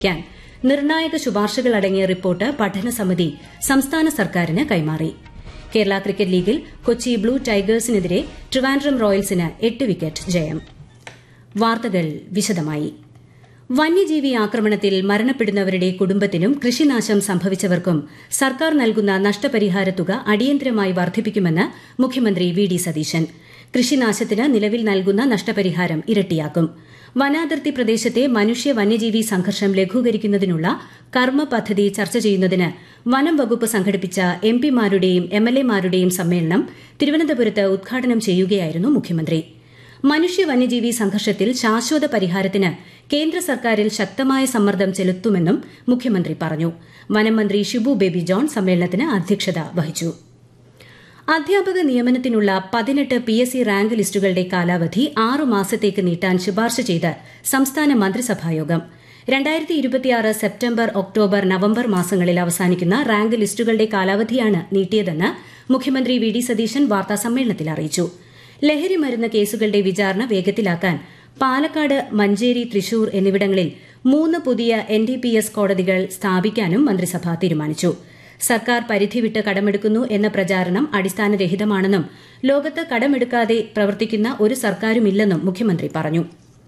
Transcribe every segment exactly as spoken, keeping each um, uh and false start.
നിർണായക ശുപാർശകൾ അടങ്ങിയ റിപ്പോർട്ട് പഠനസമിതി സംസ്ഥാന സർക്കാരിന് കൈമാറി. കേരള ക്രിക്കറ്റ് ലീഗിൽ കൊച്ചി ബ്ലൂ ടൈഗേഴ്സിനെതിരെ ട്രിവാൻഡ്രം റോയൽസിന് എട്ട് വിക്കറ്റ് ജയം. വാർത്തകൾ വിശദമായി. വന്യജീവി ആക്രമണത്തിൽ മരണപ്പെടുന്നവരുടെ കുടുംബത്തിനും കൃഷിനാശം സംഭവിച്ചവർക്കും സർക്കാർ നൽകുന്ന നഷ്ടപരിഹാര തുക അടിയന്തരമായി വർദ്ധിപ്പിക്കുമെന്ന് മുഖ്യമന്ത്രി വി ഡി സതീശൻ. കൃഷിനാശത്തിന് നിലവിൽ നൽകുന്ന നഷ്ടപരിഹാരം ഇരട്ടിയാക്കും. വനാതിർത്തി പ്രദേശത്തെ മനുഷ്യ വന്യജീവി സംഘർഷം ലഘൂകരിക്കുന്നതിനുള്ള കർമ്മ പദ്ധതി ചർച്ച ചെയ്യുന്നതിന് വനം വകുപ്പ് സംഘടിപ്പിച്ച എംപിമാരുടെയും എംഎൽഎമാരുടെയും സമ്മേളനം തിരുവനന്തപുരത്ത് ഉദ്ഘാടനം ചെയ്യുകയായിരുന്നു മുഖ്യമന്ത്രി. മനുഷ്യ വന്യജീവി സംഘർഷത്തിൽ ശാശ്വത പരിഹാരത്തിന് കേന്ദ്ര സർക്കാരിൽ ശക്തമായ സമ്മർദ്ദം ചെലുത്തുമെന്നും മുഖ്യമന്ത്രി പറഞ്ഞു. വനം മന്ത്രി ഷിബു ബേബി ജോൺ സമ്മേളനത്തിന് അധ്യക്ഷത വഹിച്ചു. അധ്യാപക നിയമനത്തിനുള്ള പതിനെട്ട് പി എസ് സി റാങ്ക് ലിസ്റ്റുകളുടെ കാലാവധി ആറു മാസത്തേക്ക് നീട്ടാൻ ശുപാർശ ചെയ്ത് സംസ്ഥാന മന്ത്രിസഭായോഗം. രണ്ടായിരത്തി ഇരുപത്തിയാറ് സെപ്റ്റംബർ ഒക്ടോബർ നവംബർ മാസങ്ങളിൽ അവസാനിക്കുന്ന റാങ്ക് ലിസ്റ്റുകളുടെ കാലാവധിയാണ് നീട്ടിയതെന്ന് മുഖ്യമന്ത്രി വി ഡി സതീശൻ വാർത്താസമ്മേളനത്തിൽ അറിയിച്ചു. ലഹരി മരുന്ന് കേസുകളുടെ വിചാരണ വേഗത്തിലാക്കാൻ പാലക്കാട്, മഞ്ചേരി, തൃശൂർ എന്നിവിടങ്ങളിൽ മൂന്ന് പുതിയ എൻ ഡി പി എസ് കോടതികൾ സ്ഥാപിക്കാനും മന്ത്രിസഭ തീരുമാനിച്ചു. സർക്കാർ പരിധിവിട്ട് കടമെടുക്കുന്നു എന്ന പ്രചാരണം അടിസ്ഥാനരഹിതമാണെന്നും ലോകത്ത് കടമെടുക്കാതെ പ്രവർത്തിക്കുന്ന ഒരു സർക്കാരുമില്ലെന്നും മുഖ്യമന്ത്രി പറഞ്ഞു.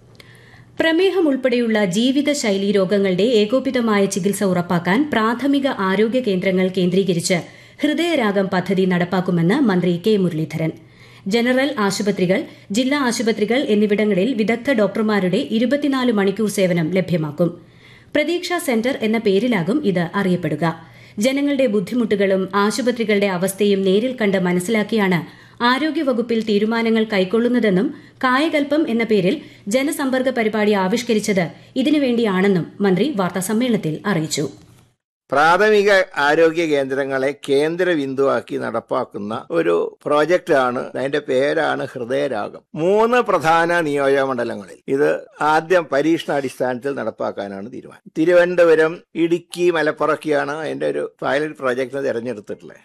പ്രമേഹം ഉൾപ്പെടെയുള്ള ജീവിതശൈലീ രോഗങ്ങളുടെ ഏകോപിതമായ ചികിത്സ ഉറപ്പാക്കാൻ പ്രാഥമിക ആരോഗ്യ കേന്ദ്രങ്ങൾ കേന്ദ്രീകരിച്ച് ഹൃദയരാഗം പദ്ധതി നടപ്പാക്കുമെന്ന് മന്ത്രി കെ മുരളീധരൻ. ജനറൽ ആശുപത്രികൾ, ജില്ലാ ആശുപത്രികൾ എന്നിവിടങ്ങളിൽ വിദഗ്ധ ഡോക്ടർമാരുടെ ഇരുപത്തിനാല് മണിക്കൂർ സേവനം ലഭ്യമാക്കും. പ്രതീക്ഷാ സെന്റർ എന്ന പേരിലാകും ഇത് അറിയപ്പെടുക. ജനങ്ങളുടെ ബുദ്ധിമുട്ടുകളും ആശുപത്രികളുടെ അവസ്ഥയും നേരിൽ കണ്ട് മനസ്സിലാക്കിയാണ് ആരോഗ്യവകുപ്പിൽ തീരുമാനങ്ങൾ കൈക്കൊള്ളുന്നതെന്നും കായകൽപ്പം എന്ന പേരിൽ ജനസമ്പർക്ക പരിപാടി ആവിഷ്കരിച്ചത് ഇതിനുവേണ്ടിയാണെന്നും മന്ത്രി വാർത്താസമ്മേളനത്തിൽ അറിയിച്ചു. പ്രാഥമിക ആരോഗ്യ കേന്ദ്രങ്ങളെ കേന്ദ്ര ബിന്ദുവാക്കി നടപ്പാക്കുന്ന ഒരു പ്രോജക്റ്റാണ്. അതിന്റെ പേരാണ് ഹൃദയരാഗം. മൂന്ന് പ്രധാന നിയോജക മണ്ഡലങ്ങളിൽ ഇത് ആദ്യം പരീക്ഷണാടിസ്ഥാനത്തിൽ നടപ്പാക്കാനാണ് തീരുമാനം. തിരുവനന്തപുരം, ഇടുക്കി, മലപ്പുറമൊക്കെയാണ് അതിന്റെ ഒരു പൈലറ്റ് പ്രോജക്റ്റ് തിരഞ്ഞെടുത്തിട്ടുള്ളത്.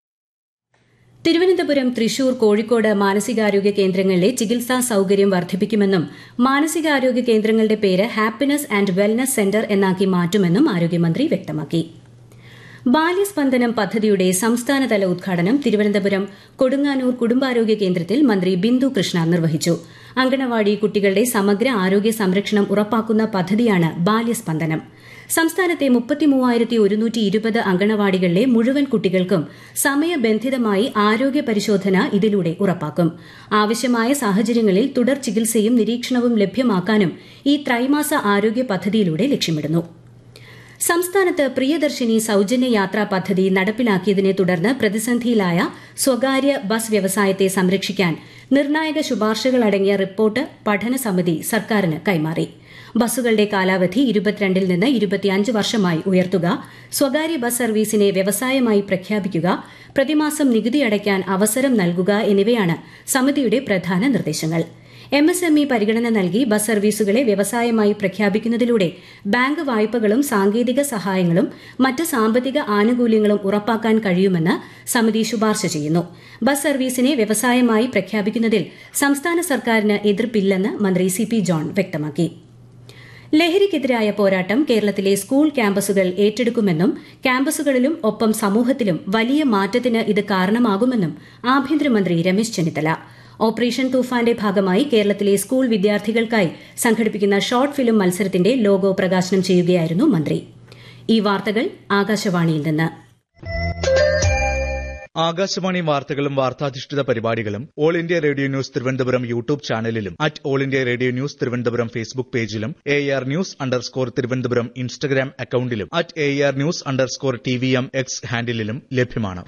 തിരുവനന്തപുരം, തൃശൂർ, കോഴിക്കോട് മാനസികാരോഗ്യ കേന്ദ്രങ്ങളിലെ ചികിത്സാ സൌകര്യം വർദ്ധിപ്പിക്കുമെന്നും മാനസികാരോഗ്യ കേന്ദ്രങ്ങളുടെ പേര് ഹാപ്പിനെസ് ആൻഡ് വെൽനസ് സെന്റർ എന്നാക്കി മാറ്റുമെന്നും ആരോഗ്യമന്ത്രി വ്യക്തമാക്കി. ബാല്യസ്പന്ദനം പദ്ധതിയുടെ സംസ്ഥാനതല ഉദ്ഘാടനം തിരുവനന്തപുരം കൊടുങ്ങാനൂർ കുടുംബാരോഗ്യ കേന്ദ്രത്തിൽ മന്ത്രി ബിന്ദു കൃഷ്ണ നിർവഹിച്ചു. അങ്കണവാടി കുട്ടികളുടെ സമഗ്ര ആരോഗ്യ സംരക്ഷണം ഉറപ്പാക്കുന്ന പദ്ധതിയാണ് ബാല്യസ്പന്ദനം. സംസ്ഥാനത്തെ മുപ്പത്തിമൂവായിരത്തി ഒരുന്നൂറ്റി ഇരുപത് അങ്കണവാടികളിലെ മുഴുവൻ കുട്ടികൾക്കും സമയബന്ധിതമായി ആരോഗ്യ പരിശോധന ഇതിലൂടെ ഉറപ്പാക്കും. ആവശ്യമായ സാഹചര്യങ്ങളിൽ തുടർ ചികിത്സയും നിരീക്ഷണവും ലഭ്യമാക്കാനും ഈ ത്രൈമാസ ആരോഗ്യ പദ്ധതിയിലൂടെ ലക്ഷ്യമിടുന്നു. സംസ്ഥാനത്ത് പ്രിയദർശിനി സൌജന്യ യാത്രാ പദ്ധതി നടപ്പിലാക്കിയതിനെ തുടർന്ന് പ്രതിസന്ധിയിലായ സ്വകാര്യ ബസ് വ്യവസായത്തെ സംരക്ഷിക്കാൻ നിർണായക ശുപാർശകളടങ്ങിയ റിപ്പോർട്ട് പഠനസമിതി സർക്കാരിന് കൈമാറി. ബസ്സുകളുടെ കാലാവധി ഇരുപത്തിരണ്ടിൽ നിന്ന് ഇരുപത്തിയഞ്ച് വർഷമായി ഉയർത്തുക, സ്വകാര്യ ബസ് സർവീസിനെ വ്യവസായമായി പ്രഖ്യാപിക്കുക, പ്രതിമാസം നികുതി അടയ്ക്കാൻ അവസരം നൽകുക എന്നിവയാണ് സമിതിയുടെ പ്രധാന നിർദ്ദേശങ്ങൾ. എം എസ് എം ഇ പരിഗണന നൽകി ബസ് സർവീസുകളെ വ്യവസായമായി പ്രഖ്യാപിക്കുന്നതിലൂടെ ബാങ്ക് വായ്പകളും സാങ്കേതിക സഹായങ്ങളും മറ്റ് സാമ്പത്തിക ആനുകൂല്യങ്ങളും ഉറപ്പാക്കാൻ കഴിയുമെന്ന് സമിതി ശുപാർശ ചെയ്യുന്നു. ബസ് സർവീസിനെ വ്യവസായമായി പ്രഖ്യാപിക്കുന്നതിൽ സംസ്ഥാന സർക്കാരിന് എതിർപ്പില്ലെന്ന് മന്ത്രി സി പി ജോൺ വ്യക്തമാക്കി. ലഹരിക്കെതിരായ പോരാട്ടം കേരളത്തിലെ സ്കൂൾ ക്യാമ്പസുകൾ ഏറ്റെടുക്കുമെന്നും ക്യാമ്പസുകളിലും ഒപ്പം സമൂഹത്തിലും വലിയ മാറ്റത്തിന് ഇത് കാരണമാകുമെന്നും ആഭ്യന്തരമന്ത്രി രമേശ് ചെന്നിത്തല. ഓപ്പറേഷൻ തൂഫാന്റെ ഭാഗമായി കേരളത്തിലെ സ്കൂൾ വിദ്യാർത്ഥികൾക്കായി സംഘടിപ്പിക്കുന്ന ഷോർട്ട് ഫിലിം മത്സരത്തിന്റെ ലോഗോ പ്രകാശനം ചെയ്യുകയായിരുന്നു മന്ത്രി. ഈ വാർത്തകൾ ആകാശവാണിയിൽ നിന്ന്. ആകാശവാണി വാർത്തകളും വാർത്താധിഷ്ഠിത പരിപാടികളും all India radio news Thiruvananthapuram YouTube ചാനലിലും at all India radio news Thiruvananthapuram Facebook പേജിലും A R news underscore Thiruvananthapuram Instagram അക്കൌണ്ടിലും at A R news underscore T V M X ഹാൻഡിലും ലഭ്യമാണ്.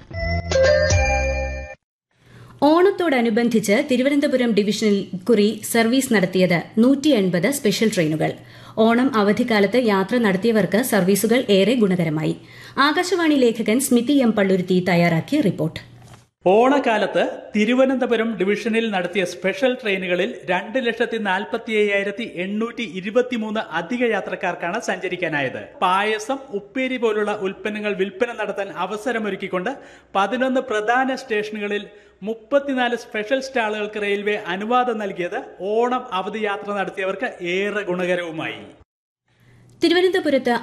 ഓണത്തോടനുബന്ധിച്ച് തിരുവനന്തപുരം ഡിവിഷനിൽ കുറി സർവീസ് നടത്തിയത് നൂറ്റി എൺപത് സ്പെഷ്യൽ ട്രെയിനുകൾ. ഓണം അവധിക്കാലത്ത് യാത്ര നടത്തിയവർക്ക് സർവീസുകൾ ഏറെ ഗുണകരമായി. ആകാശവാണി ലേഖകൻ സ്മിതി എം പള്ളുരുത്തി തയ്യാറാക്കിയ റിപ്പോർട്ട്. ഓണക്കാലത്ത് തിരുവനന്തപുരം ഡിവിഷനിൽ നടത്തിയ സ്പെഷ്യൽ ട്രെയിനുകളിൽ രണ്ട് ലക്ഷത്തി നാൽപ്പത്തി അയ്യായിരത്തി എണ്ണൂറ്റി ഇരുപത്തിമൂന്ന് അധിക യാത്രക്കാർക്കാണ് സഞ്ചരിക്കാനായത്. പായസം, ഉപ്പേരി പോലുള്ള ഉൽപ്പന്നങ്ങൾ വിൽപ്പന നടത്താൻ അവസരമൊരുക്കിക്കൊണ്ട് പതിനൊന്ന് പ്രധാന സ്റ്റേഷനുകളിൽ മുപ്പത്തിനാല് സ്പെഷ്യൽ സ്റ്റാളുകൾക്ക് റെയിൽവേ അനുവാദം നൽകിയത് ഓണം അവധി യാത്ര നടത്തിയവർക്ക് ഏറെ ഗുണകരവുമായി. തിരുവനന്തപുരത്ത്